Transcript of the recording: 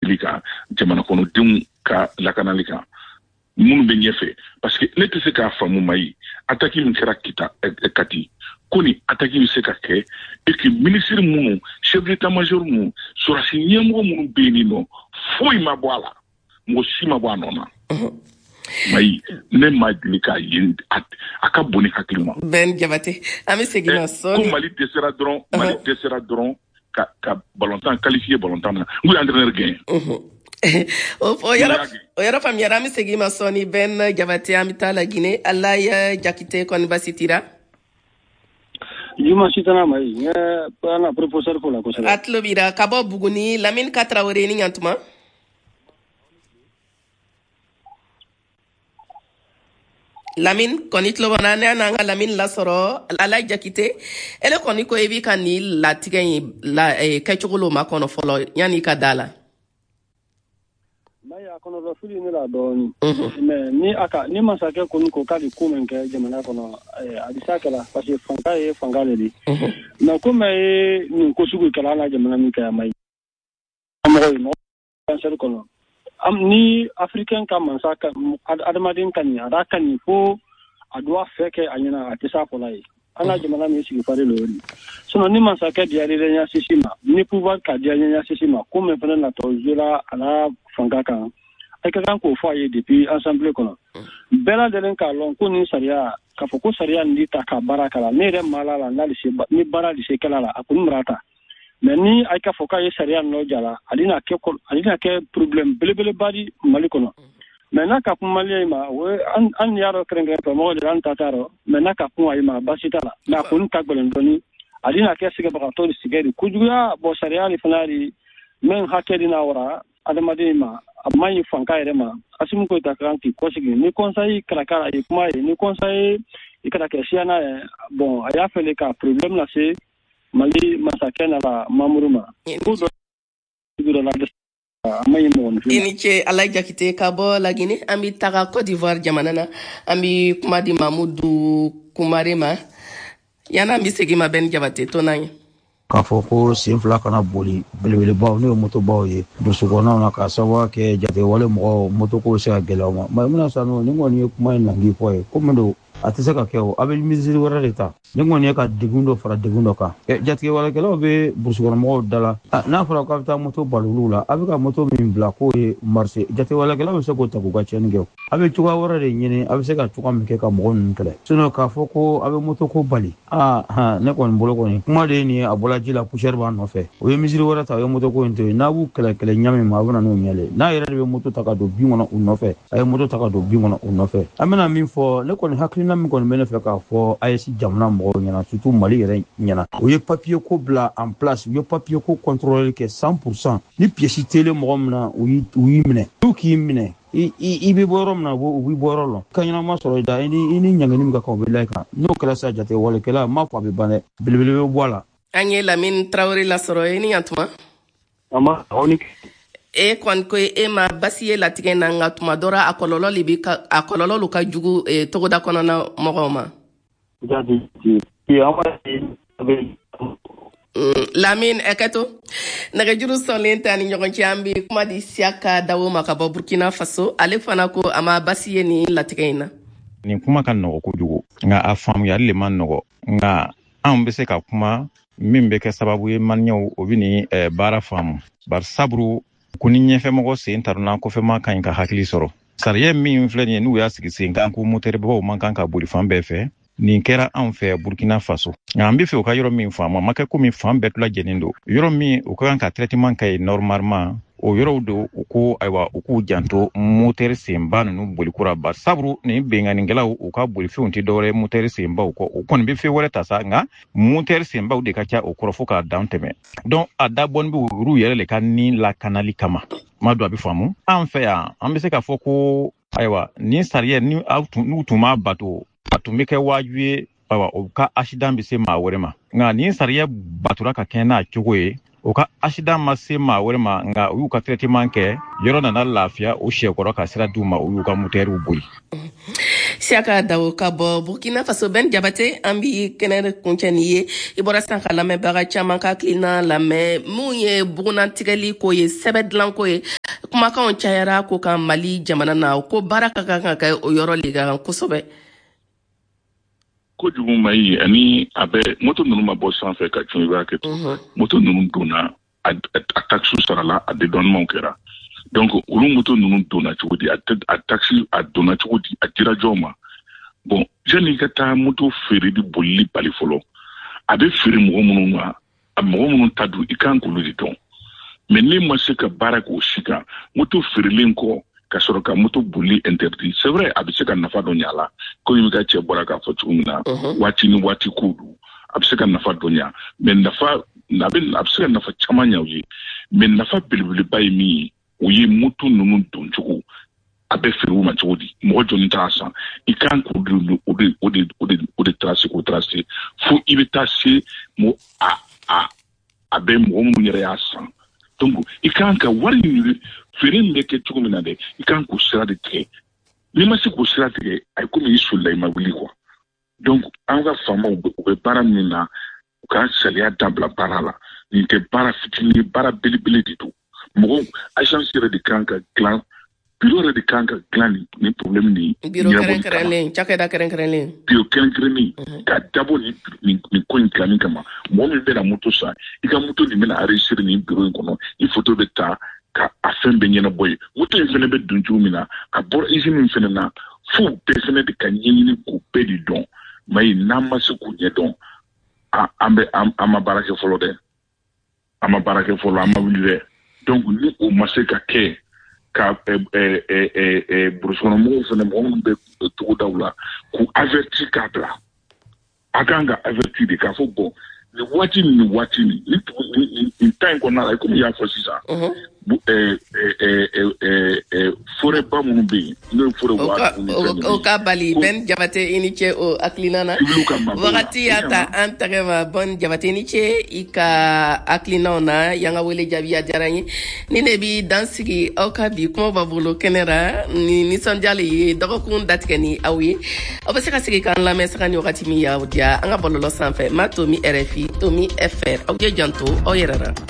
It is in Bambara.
wuli ka jamana kɔnɔdenw ka lakanali kan minnu bɛ ɲɛfɛ parce que ne tɛ se k'a faamu Mayi attaque min kɛra Kati ko ni attaque bɛ se ka kɛ et que ministre minnu chef d'état-major minnu sɔrɔsi ɲɛmɔgɔ minnu bɛ yen nɔ foyi ma bɔ a la mɔgɔ si ma bɔ a nɔ na Mayi ne ma deli k'a ye a ka bon ni hakili ma. Ben Jabate an bɛ segin na sɔɔni ko Mali dɛsɛra dɔrɔn ka ballontan qualifié ballontan na n ko entraîneur gagné. o yɔrɔ faamuyara an bɛ segin ma sɔɔni Ben Jabate an bɛ taa la Guinée Alaya Jakite kɔni basi tira. Juma sitana Mayi n bana professeur ko la kosɛbɛ. A tulo b'ira ka bɔ Buguni Lamine Traoré ni ɲantuma. Lamine kɔni tulo b'an na ne y'an ka Lamine lasɔrɔ Alaya Jakite ele kɔni ko i b'i ka nin latigɛ in kɛcogo lo ma kɔnɔ fɔlɔ yanni ka da la. Mayi a kɔnɔ fili ne la dɔɔni mais ni masakɛ kɔni ko k'a bɛ ko min kɛ jamana kɔnɔ a bɛ s'a kɛla parce que fanga ye fanga de ye mais comme nin ko sugu kɛla an ka jamana min kɛ Mayi mɔgɔ ye mɔgɔ cancer kɔnɔ ni africain ka mansa ka adamaden ka ɲɛ a da ka ɲɛ fo a doit fɛ kɛ a ɲɛna a tɛ s'a kɔla ye an ka jamana min sigi fari lo sinon ni masakɛ diyara ɲɛ sisi ma ni pouvoir ka diya ɲɛ sisi ma ko men fana natɔ jola a la fanga kan a ka kan k'o fɔ a ye depuis assemblée kɔnɔ bɛɛ lajɛlen k'a lɔn ko nin sariya k'a fɔ ko sariya nin ta ka baara kala ne yɛrɛ maa la ni baara de se kɛla la a kɔni mara ta mais ni a ka fɔ k'a ye sariya nɔ jala ale na kɛ problème belebeleba di Mali kɔnɔ mais n'a ka kuma Malien ma an y'a dɔn kɛrɛnkɛrɛn mɔgɔ de an ta t'a rɔ mais n'a ka kuma ye ma basi t'a la mais a kɔni ka gɛlɛn dɔɔni ale na kɛ sɛgɛbagatɔ de sigɛ de kojuguya bon sariya de fana de même hakɛ de n'a wara adamaden ma a man ɲi fanga yɛrɛ ma Assimi Goïta ka kan k'i kɔsigi ni conseil kɛra k'a ye kuma ye ni conseil i kana kɛ siya ye bon a y'a fɛle ka problème lase Mali masakɛ n'a la membre ma ko dɔ la I ni ce Alaya Jakite ka bɔ la Guinée an bɛ taga Côte d'Ivoire jamana na an bɛ kuma di Mamudu Kumare ma yanni an bɛ segin ma Ben Jabate to n'an ye. K'a fɔ ko sen fila kana boli belebelebaw n'o ye motobaw ye dusukɔnɔw na k'a sababu kɛ jatewale mɔgɔw motoko bɛ se ka gɛlɛya u ma mais mina sa ni kɔni ye kuma in nangi fɔ ye ko min don a tɛ se ka kɛ o a bɛ misiri wɛrɛ de ta ni kɔni ye ka degun dɔ fara degun dɔ kan jatigɛwalekɛlaw bɛ burusukɔnɔmɔgɔw da la n'a fɔra k'a bɛ taa moto bali olu la a bɛ ka moto min bila k'o ye marché jatigɛwalekɛlaw bɛ se k'o ta k'u ka tiɲɛni kɛ a bɛ cogoya wɛrɛ de ɲini a bɛ se ka cogoya min kɛ ka mɔgɔ ninnu kɛlɛ sinon k'a fɔ ko a bɛ moto ko bali ne kɔni bolo kɔni kuma de ye nin ye a bɔla ji la poussière b'a nɔfɛ o ye misiri wɛrɛ ta o ye moto ko in to yen n'a b'u kɛlɛ ɲami ma a bɛ na n'o ɲɛle n'a yɛrɛ de bɛ moto ta ka don bin kɔnɔ u nɔfɛ a ye moto ta ka don bin kɔnɔ u nɔfɛ an bɛna min fɔ ne kɔni hakilina min kɔni bɛ ne fɛ k'a fɔ AES jamana mɔgɔw ɲɛna surtout Mali yɛrɛ ɲɛna o ye papier ko bila en place u ye papier ko contrôler kɛ 100% ni pièce tele mɔgɔ min na u y'i minɛ n'u k'i minɛ i bɛ bɔ yɔrɔ min na u bɛ bɔ yɔrɔ la ka ɲɛnama sɔrɔ i da i ni ɲangini min ka kan u bɛ layɛ kan n'o kɛra sa jatewalekɛla m'a fɔ a bɛ ban dɛ belebele bɛ bɔ a la. An ye Lamine Traoré lasɔrɔ e ni ɲantuma. E kɔni ko e ma basi ye latigɛ na nka tuma dɔra a kɔlɔlɔ ka jugu togoda kɔnɔna mɔgɔw ma. Lamine Eketo nɛgɛjuru sɔnlen tɛ ani ɲɔgɔn cɛ an bɛ kuma di Siaka Dawo ma ka bɔ Burkina Faso ale fana ko a ma basi ye nin latigɛ in na. Nin kuma ka nɔgɔ kojugu nka a faamuyali le man nɔgɔ nka anw bɛ se ka kuma min bɛ kɛ sababu ye Maliɲɛnw o bɛ nin baara faamu bari saburu ko ni ɲɛfɛmɔgɔ sen taruna kɔfɛma ka ɲi ka hakili sɔrɔ sariya min filɛ nin ye n'u y'a sigi sen kan ko motɛribaw man kan ka boli fan bɛɛ fɛ nin kɛra anw fɛ Burkina Faso nka an bɛ fɛ u ka yɔrɔ min faamu a ma kɛ komi fan bɛɛ lajɛlen don yɔrɔ min u ka kan ka traitement kɛ yen normalement o yɔrɔw don u ko ayiwa u k'u janto motɛri senba ninnu bolikura ba saburu nin benganikɛlaw u ka bolifɛnw tɛ dɔwɛrɛ motɛri senbaw kɔ u kɔni bɛ fɛn wɛrɛ ta sa nka motɛri senbaw de ka ca o kɔrɔ fo k'a dan tɛmɛ donc a dabɔni bɛ olu yɛrɛ de ka ni lakanali kama ma don a bɛ faamu an fɛ yan an bɛ se k'a fɔ ko ayiwa nin sariya n'u tun m'a bato a tun bɛ kɛ wajibi ye ayiwa o ka accident bɛ se maa wɛrɛ ma nka nin sariya batura ka kɛ n'a cogo ye o ka accident ma se maa wɛrɛ ma nka u y'u ka traitement kɛ yɔrɔ nana lafiya o sɛkɔrɔ ka sira d'u ma u y'u ka motɛriw boli. siaka dawo ka bɔ Burkina Faso Ben Jabate an bi kɛnɛ kuncɛni ye i bɔra san ka lamɛnbaga caman ka hakilina lamɛn mun ye bugunatigɛli ko ye sɛbɛ dilan ko ye kumakanw cayara ko kan Mali jamana na ko baara ka kan ka kɛ o yɔrɔ le kan kosɛbɛ ko jugu ma yi ani a bɛ moto ninnu ma bɔ sanfɛ ka cun i b'a kɛ moto ninnu donna a taxi sarala a dédouanement kɛra donc olu moto ninnu donna cogo di a taxi a donna cogo di a dira jɔn ma bon jani ka taa moto feere di bolili bali fɔlɔ a bɛ feere mɔgɔ minnu ma a mɔgɔ minnu ta don i kan k'olu de dɔn mais ne ma se ka baara k'o si kan moto feerelen kɔ ka sɔrɔ ka moto boli interdit c'est vrai a bɛ se ka nafa dɔ ɲa la komi i ka cɛ bɔra k'a fɔ cogo min na waati ni waati ko don a bɛ se ka nafa dɔ ɲa mais nafa a bɛ se ka nafa caman ɲa o ye mais nafa belebeleba ye min ye o ye moto ninnu don cogo a bɛ feere u ma cogo di mɔgɔ jɔnni t'a san i kan k'o de tracer k'o tracer fo i bɛ taa se a bɛ mɔgɔ minnu yɛrɛ y'a san donc i kan ka wari ɲini feere min bɛ kɛ cogo min na dɛ i kan k'o sira de tigɛ n'i ma se k'o sira tigɛ a ye komi i solila i ma wuli quoi donc an ka faamaw u bɛ baara min na u ka sariya dabila baara la nin tɛ baara fitinin ye baara belebele de don mɔgɔw agence yɛrɛ de kan ka dilan bureau yɛrɛ de kan ka dilan ni problème ni bureau kɛrɛnkɛrɛnlen cakɛda kɛrɛnkɛrɛnlen bureau kɛrɛnkɛrɛnlen ka dabɔ nin ko in dilanni kama mɔgɔ min bɛna moto san i ka moto nin bɛna enregistrer nin bureau in kɔnɔ i photo bɛ ta ka a fɛn bɛɛ ɲɛnabɔ ye moto in fɛnɛ bɛ don cogo min na a bɔra usine min fɛnɛ na fo bɛɛ fɛnɛ de ka ɲɛɲini k'o bɛɛ de dɔn mais n'an ma se k'o ɲɛ dɔn an ma baara kɛ fɔlɔ dɛ an ma baara kɛ fɔlɔ an ma wuli dɛ donc ni o ma se ka kɛ ka burusukɔnɔmɔgɔw fɛnɛ mɔgɔ minnu bɛ togodaw la k'u averti k'a bila a kan ka averti de k'a fɔ bon nin waati nin temps in kɔnɔna la komi i y'a fɔ sisan forêt ba minnu bɛ yen n'o ye forêt o ka bali Ben Jabate i ni ce o hakilina na wagati y'a ta an tɛgɛ ma Ben Jabate i ni ce i ka hakilinaw na y'an ka wele jaabi a diyara n ye ni ne bi dan sigi aw ka bi kuma b'a bolo kɛnɛ ra ni nisɔndiyali ye dɔgɔkun datigɛ ni aw ye aw bɛ se ka sigi k'an lamɛn saga ni wagati min y'aw diya an ka bɔlɔlɔ sanfɛ ma Tomi RFI Tomi FR aw ye janto aw yɛrɛ ra